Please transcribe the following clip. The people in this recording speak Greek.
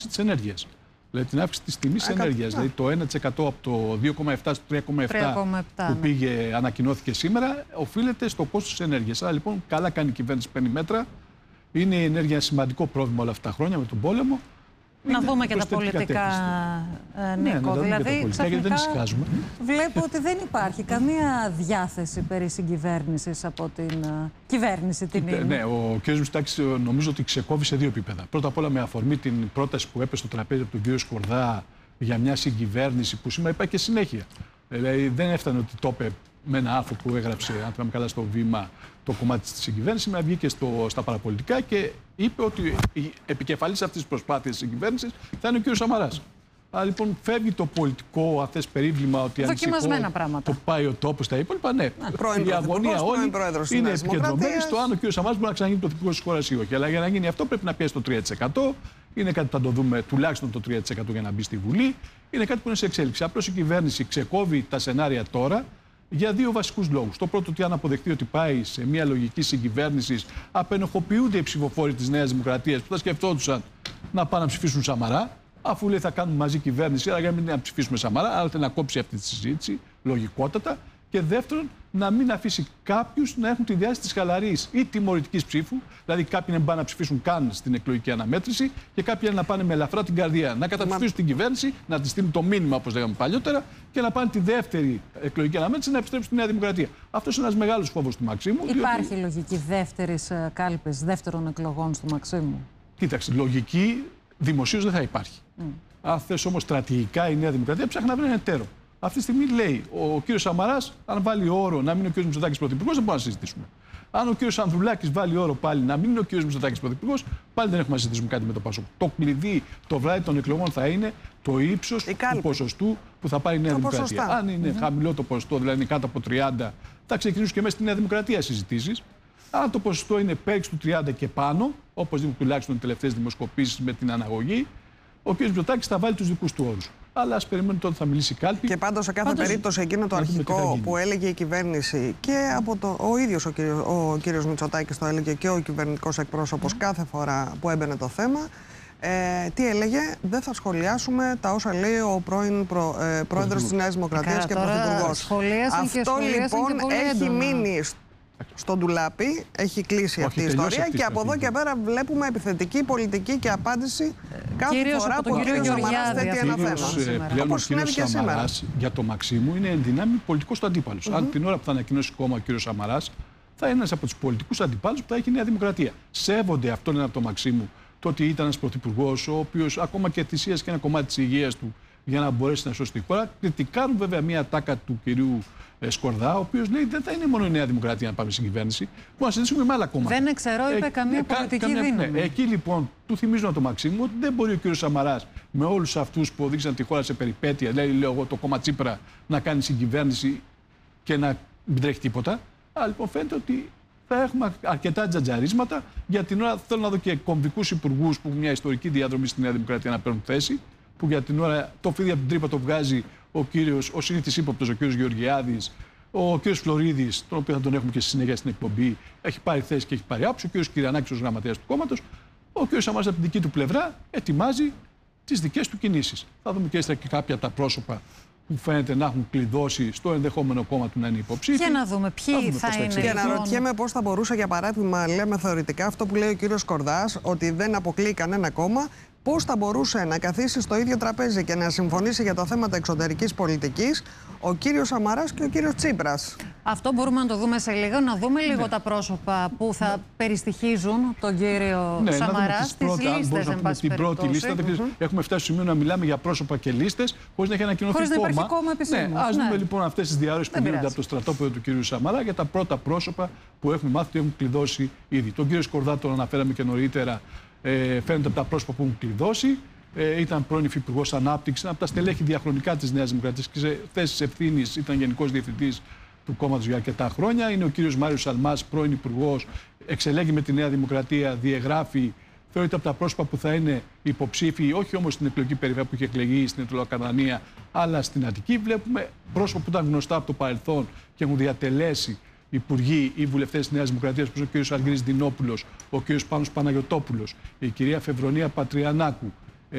της ενέργειας. Δηλαδή την αύξηση της τιμής της ενέργειας. Δηλαδή το 1% από το 2,7% στο 3,7% που πήγε, ανακοινώθηκε σήμερα, οφείλεται στο κόστος της ενέργειας. Άρα λοιπόν καλά κάνει η κυβέρνηση, παίρνει μέτρα. Είναι η ενέργεια ένα σημαντικό πρόβλημα όλα αυτά τα χρόνια με τον πόλεμο. Να δούμε και τα πολιτικά, Νίκο. Δηλαδή, δεν ησυχάζουμε. Βλέπω ότι δεν υπάρχει καμία διάθεση περί συγκυβέρνησης από την κυβέρνηση την ίδια. Ναι, ο κ. Μητσοτάκης νομίζω ότι ξεκόβει σε δύο επίπεδα. Πρώτα απ' όλα με αφορμή την πρόταση που έπεσε στο τραπέζι από τον κ. Σκορδά για μια συγκυβέρνηση που σήμερα υπάρχει και συνέχεια. Δηλαδή δεν έφτανε ότι το είπε με ένα άρθρο που έγραψε, αν θυμάμαι καλά, στο Βήμα το κομμάτι της συγκυβέρνησης, σήμερα βγήκε στα παραπολιτικά και είπε ότι η επικεφαλής αυτής της προσπάθειας της συγκυβέρνησης θα είναι ο κ. Σαμαράς. Άρα λοιπόν φεύγει το πολιτικό αυτές περίβλημα ότι το πάει ο τόπος, τα υπόλοιπα. Ναι, η αγωνία όλη είναι επικεντρωμένη στο αν ο κ. Σαμαράς μπορεί να ξαναγίνει πρωθυπουργός της χώρας ή όχι. Αλλά για να γίνει αυτό πρέπει να πιέσει το 3%. Είναι κάτι που θα το δούμε τουλάχιστον το 3% για να μπει στη Βουλή. Είναι κάτι που είναι σε εξέλιξη. Απλώς η κυβέρνηση ξεκόβει τα σενάρια τώρα. Για δύο βασικούς λόγους. Το πρώτο, ότι αν αποδεχτεί ότι πάει σε μια λογική συγκυβέρνηση, απενοχοποιούνται οι ψηφοφόροι της Νέας Δημοκρατίας που θα σκεφτόντουσαν να πάνε να ψηφίσουν Σαμαρά, αφού λέει θα κάνουν μαζί κυβέρνηση, άρα για να ψηφίσουμε Σαμαρά, άρα θέλει να κόψει αυτή τη συζήτηση, λογικότατα. Και δεύτερον, να μην αφήσει κάποιους να έχουν τη διάσταση της χαλαρής ή τιμωρητικής ψήφου, δηλαδή κάποιοι να πάνε να ψηφίσουν καν στην εκλογική αναμέτρηση και κάποιοι να πάνε με ελαφρά την καρδιά, να καταψηφίσουν την κυβέρνηση, να τη στείλουν το μήνυμα, όπως λέγαμε παλιότερα, και να πάνε τη δεύτερη εκλογική αναμέτρηση να επιστρέψουν στη Νέα Δημοκρατία. Αυτό είναι ένας μεγάλος φόβος του Μαξίμου. Υπάρχει λογική δεύτερης κάλπης, δεύτερων εκλογών του Μαξίμου? Κοίταξε, λογική δημοσίως δεν θα υπάρχει. Αν θες όμως στρατηγικά η Νέα Δημοκρατία ψάχνει να βρει ένα εταίρο. Αυτή τη στιγμή λέει ο κύριος Σαμαράς, αν βάλει όρο να μην είναι ο κύριος Μητσοτάκης πρωθυπουργός, δεν μπορούμε να συζητήσουμε. Αν ο κύριος Ανδρουλάκης βάλει όρο πάλι να μην είναι ο κύριος Μητσοτάκης πρωθυπουργός, πάλι δεν έχουμε να συζητήσουμε κάτι με το ΠΑΣΟΚ. Το κλειδί το βράδυ των εκλογών θα είναι το ύψος του ποσοστού που θα πάρει η Νέα Δημοκρατία. Αν είναι χαμηλό το ποσοστό, δηλαδή είναι κάτω από 30, θα ξεκινήσουν και μέσα στη Νέα Δημοκρατία συζητήσεις. Αν το ποσοστό είναι πέριξ του 30 και πάνω, όπως δείχνουν τουλάχιστον οι τελευταίες δημοσκοπήσεις με την αναγωγή, ο κ. Μητσοτάκης θα βάλει τους δικούς του όρους. Αλλά ας περιμένουμε τότε θα μιλήσει η κάλπη. Και πάντως σε κάθε περίπτωση εκείνο το αρχικό που έλεγε η κυβέρνηση και από ο ίδιος ο κύριος Μητσοτάκης το έλεγε και ο κυβερνητικός εκπρόσωπος κάθε φορά που έμπαινε το θέμα. Τι έλεγε? Δεν θα σχολιάσουμε τα όσα λέει ο πρώην πρόεδρος της Νέας Δημοκρατίας και πρωθυπουργός. Αυτό λοιπόν έχει μείνει στον ντουλάπι, έχει κλείσει αυτή η ιστορία και από εδώ και πέρα βλέπουμε επιθετική πολιτική και απάντηση κάθε φορά που ο κύριος Σαμαράς θέτει ένα θέμα. Πλέον ο κύριος Σαμαράς για το Μαξίμου είναι εν δυνάμει πολιτικός του αντίπαλος. Αν την ώρα που θα ανακοινώσει κόμμα ο κύριος Σαμαράς θα είναι ένας από τους πολιτικούς αντιπάλους που θα έχει η Νέα Δημοκρατία. Σέβονται αυτόν από το Μαξίμου το ότι ήταν ένας πρωθυπουργός, ο οποίος ακόμα και θυσίασε και ένα κομμάτι της υγείας του για να μπορέσει να σώσει τη χώρα. Κριτικάρουν βέβαια μια ατάκα του κυρίου Σκορδά, ο οποίος λέει δεν θα είναι μόνο η Νέα Δημοκρατία να πάμε στην κυβέρνηση, που να συζητήσουμε με άλλα κόμματα. Δεν ξέρω, είπε καμία πολιτική δύναμη. Ναι. Εκεί λοιπόν του θυμίζουν το Μαξίμου ότι δεν μπορεί ο κύριος Σαμαράς με όλους αυτούς που οδήγησαν τη χώρα σε περιπέτεια, λέω εγώ το κόμμα Τσίπρα, να κάνει συγκυβέρνηση και να μην τρέχει τίποτα. Άρα λοιπόν φαίνεται ότι θα έχουμε αρκετά τζατζαρίσματα. Για την ώρα θέλω να δω και κομβικούς υπουργούς που έχουν μια ιστορική διαδρομή στη Νέα Δημοκρατία να παίρνουν θέση. Που για την ώρα το φίδι από την τρύπα το βγάζει ο συνήθις ύποπτος, ο κύριος Γεωργιάδης, ο κύριος Φλωρίδης, τον οποίο θα τον έχουμε και στη συνέχεια στην εκπομπή, έχει πάρει θέση και έχει πάρει άποψη, ο κύριος Κυριανάκης ως γραμματέας του κόμματος, ο κύριος Σαμαράς από την δική του πλευρά ετοιμάζει τις δικές του κινήσεις. Θα δούμε και κάποια τα πρόσωπα που φαίνεται να έχουν κλειδώσει στο ενδεχόμενο κόμμα του να είναι υποψήφιοι. Για να δούμε ποιοι θα είναι. Και αναρωτιέμαι πώς θα μπορούσε, για παράδειγμα, λέμε θεωρητικά αυτό που λέει ο κύριος Σκορδάς, ότι δεν αποκλείει κανένα κόμμα. Πώς θα μπορούσε να καθίσει στο ίδιο τραπέζι και να συμφωνήσει για τα θέματα εξωτερικής πολιτικής ο κύριος Σαμαράς και ο κύριος Τσίπρας? Αυτό μπορούμε να το δούμε σε λίγο. Να δούμε λίγο τα πρόσωπα που θα περιστοιχίζουν τον κύριο Σαμαρά στις λίστες, εν πάση την πρώτη λίστα. Έχουμε φτάσει στο σημείο να μιλάμε για πρόσωπα και λίστες χωρίς να έχει ανακοινωθεί κόμμα. Ας δούμε λοιπόν αυτές τις διαρροές που γίνονται από το στρατόπεδο του κύριου Σαμαρά για τα πρώτα πρόσωπα που έχουμε μάθει ότι έχουν κλειδώσει ήδη. Τον κύριο Σκορδά τον αναφέραμε και νωρίτερα. Φαίνεται από τα πρόσωπα που έχουν κλειδώσει. Ήταν πρώην υφυπουργός Ανάπτυξης, από τα στελέχη διαχρονικά της Νέας Δημοκρατίας και σε θέσεις ευθύνης ήταν γενικός διευθυντής του κόμματος για αρκετά χρόνια. Είναι ο κύριος Μάριος Σαλμάς, πρώην υπουργός, εξελέγει με τη Νέα Δημοκρατία, διεγράφει. Θεωρείται από τα πρόσωπα που θα είναι υποψήφιοι, όχι όμως στην εκλογική περιφέρεια που είχε εκλεγεί στην Ετωλοκαρνανία, αλλά στην Αττική. Βλέπουμε πρόσωπα που ήταν γνωστά από το παρελθόν και έχουν διατελέσει υπουργοί ή βουλευτές της Νέας Δημοκρατίας, όπως ο κ. Αργύρης Δινόπουλος, ο κ. Πάνος Παναγιωτόπουλος, η κυρία Φεβρονία Πατριανάκου,